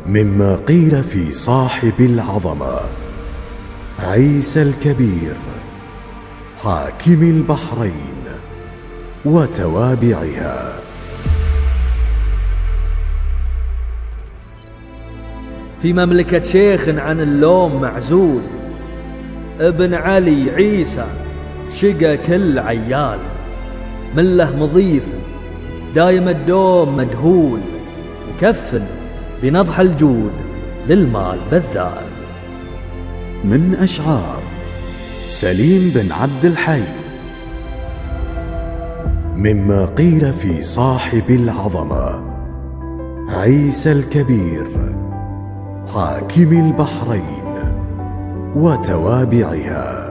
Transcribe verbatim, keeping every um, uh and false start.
مما قيل في صاحب العظمة عيسى الكبير حاكم البحرين وتوابعها. في مملكة شيخ عن اللوم معزول، ابن علي عيسى شقى كل عيال، من له مضيف دايم الدوم مدهول، وكفل بنضح الجود للمال بذال. من أشعار سليم بن عبد الحي. مما قيل في صاحب العظمة عيسى الكبير حاكم البحرين وتوابعها.